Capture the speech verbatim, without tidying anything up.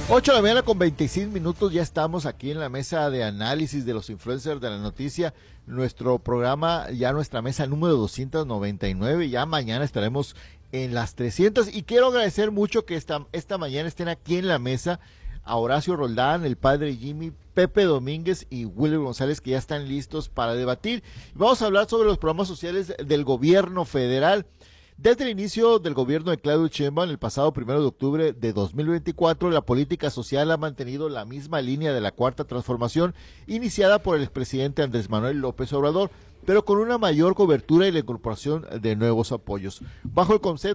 ocho de la mañana con veintiséis minutos, ya estamos aquí en la mesa de análisis de los influencers de la noticia, nuestro programa, ya nuestra mesa número doscientos noventa y nueve, ya mañana estaremos en las trescientas, y quiero agradecer mucho que esta, esta mañana estén aquí en la mesa a Horacio Roldán, el padre Jimmy, Pepe Domínguez y Willy González, que ya están listos para debatir. Vamos a hablar sobre los programas sociales del gobierno federal. Desde el inicio del gobierno de Claudio Sheinbaum, el pasado primero de octubre de dos mil veinticuatro, la política social ha mantenido la misma línea de la cuarta transformación iniciada por el expresidente Andrés Manuel López Obrador, pero con una mayor cobertura y la incorporación de nuevos apoyos. Bajo el concepto